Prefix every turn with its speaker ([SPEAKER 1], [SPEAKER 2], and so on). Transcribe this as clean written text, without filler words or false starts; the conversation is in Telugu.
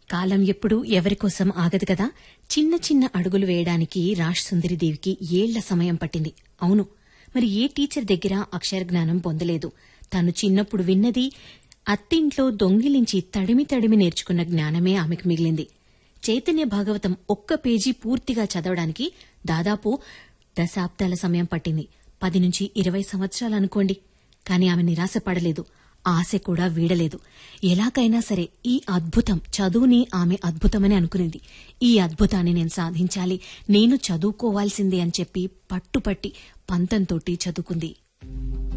[SPEAKER 1] కాలం ఎప్పుడూ ఎవరికోసం ఆగదు కదా. చిన్న చిన్న అడుగులు వేయడానికి సుందరీదేవికి ఏళ్ల సమయం పట్టింది. అవును, మరి ఏ టీచర్ దగ్గర అక్షర జ్ఞానం పొందలేదు. తను చిన్నప్పుడు విన్నది, అత్తింట్లో దొంగిలించి తడిమి తడిమి నేర్చుకున్న జ్ఞానమే ఆమెకు మిగిలింది. చైతన్య భాగవతం ఒక్క పేజీ పూర్తిగా చదవడానికి దాదాపు దశాబ్దాల సమయం పట్టింది. 10 నుంచి 20 సంవత్సరాలనుకోండి. కాని ఆమె నిరాశపడలేదు, ఆశ కూడా వీడలేదు. ఎలాగైనా సరే ఈ అద్భుతం, చదువుని ఆమె అద్భుతమని అనుకునింది. ఈ అద్భుతాన్ని నేను సాధించాలి, నేను చదువుకోవాల్సిందే అని చెప్పి పట్టుపట్టి పంతంతోటి చదువుకుంది.